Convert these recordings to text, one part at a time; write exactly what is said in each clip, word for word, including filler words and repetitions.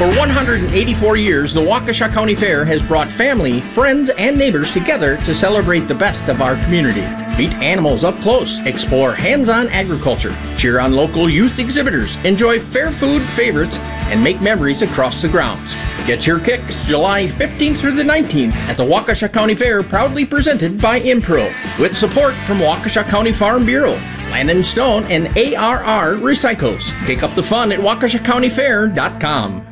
For one hundred eighty-four years, the Waukesha County Fair has brought family, friends, and neighbors together to celebrate the best of our community. Meet animals up close, explore hands-on agriculture, cheer on local youth exhibitors, enjoy fair food favorites, and make memories across the grounds. Get your kicks July fifteenth through the nineteenth at the Waukesha County Fair, proudly presented by Impro, with support from Waukesha County Farm Bureau, Land and Stone, and A R R Recycles. Kick up the fun at waukesha county fair dot com.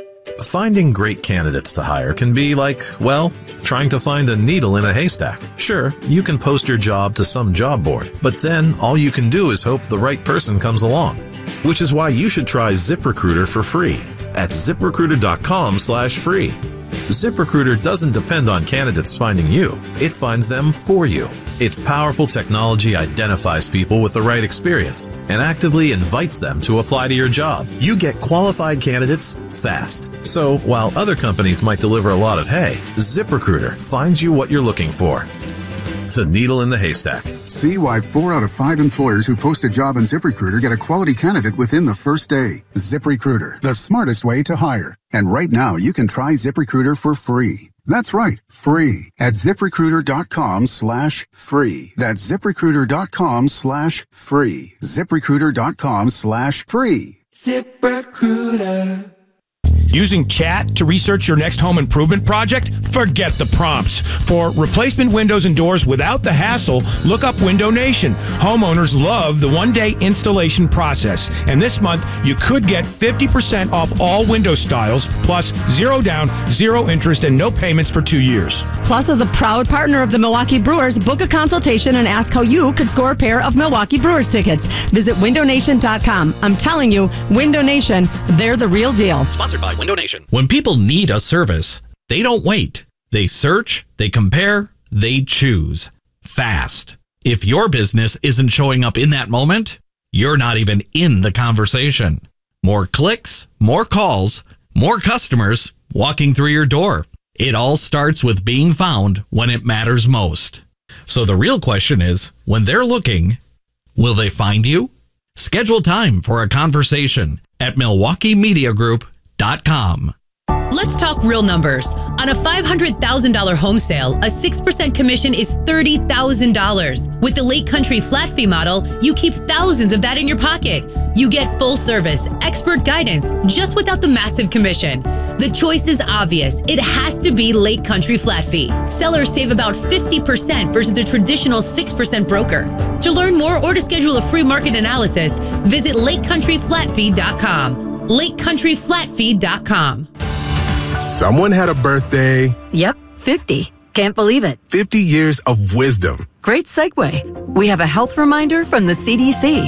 Finding great candidates to hire can be like, well, trying to find a needle in a haystack. Sure, you can post your job to some job board, but then all you can do is hope the right person comes along. Which is why you should try ZipRecruiter for free at ZipRecruiter.com slash free. ZipRecruiter doesn't depend on candidates finding you. It finds them for you. Its powerful technology identifies people with the right experience and actively invites them to apply to your job. You get qualified candidates fast. So while other companies might deliver a lot of hay, ZipRecruiter finds you what you're looking for. The needle in the haystack. See why four out of five employers who post a job on ZipRecruiter get a quality candidate within the first day. ZipRecruiter, the smartest way to hire. And right now, you can try ZipRecruiter for free. That's right, free at ZipRecruiter.com slash free. That's ZipRecruiter.com slash free. ZipRecruiter.com slash free. ZipRecruiter. Using chat to research your next home improvement project? Forget the prompts. For replacement windows and doors without the hassle, look up Window Nation. Homeowners love the one-day installation process. And this month, you could get fifty percent off all window styles, plus zero down, zero interest, and no payments for two years. Plus, as a proud partner of the Milwaukee Brewers, book a consultation and ask how you could score a pair of Milwaukee Brewers tickets. Visit window nation dot com. I'm telling you, Window Nation, they're the real deal. Sponsored by Window Nation. When people need a service, they don't wait. They search, they compare, they choose. Fast. If your business isn't showing up in that moment, you're not even in the conversation. More clicks, more calls, more customers walking through your door. It all starts with being found when it matters most. So the real question is, when they're looking, will they find you? Schedule time for a conversation at Milwaukee Media Group dot com. Let's talk real numbers. On a five hundred thousand dollars home sale, a six percent commission is thirty thousand dollars. With the Lake Country flat fee model, you keep thousands of that in your pocket. You get full service, expert guidance, just without the massive commission. The choice is obvious. It has to be Lake Country flat fee. Sellers save about fifty percent versus a traditional six percent broker. To learn more or to schedule a free market analysis, visit lake country flat fee dot com. lake country flat fee dot com. Someone had a birthday. Yep, fifty. Can't believe it. fifty years of wisdom. Great segue. We have a health reminder from the C D C.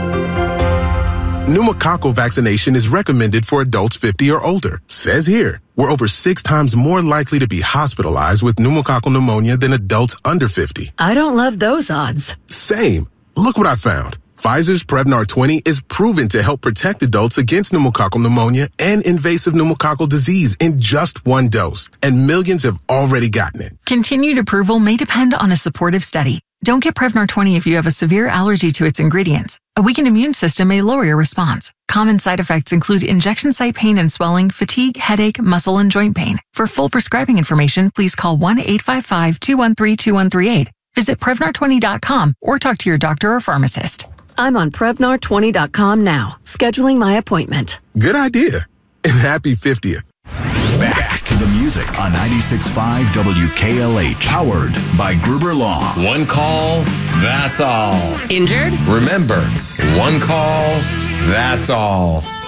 Pneumococcal vaccination is recommended for adults fifty or older. Says here, we're over six times more likely to be hospitalized with pneumococcal pneumonia than adults under fifty. I don't love those odds. Same. Look what I found. Pfizer's Prevnar twenty is proven to help protect adults against pneumococcal pneumonia and invasive pneumococcal disease in just one dose, and millions have already gotten it. Continued approval may depend on a supportive study. Don't get Prevnar twenty if you have a severe allergy to its ingredients. A weakened immune system may lower your response. Common side effects include injection site pain and swelling, fatigue, headache, muscle, and joint pain. For full prescribing information, please call one eight five five, two one three, two one three eight. Visit Prevnar twenty dot com or talk to your doctor or pharmacist. I'm on Prevnar twenty dot com now, scheduling my appointment. Good idea. And happy fiftieth. Back to the music on ninety-six point five W K L H. Powered by Gruber Law. One call, that's all. Injured? Remember, one call, that's all.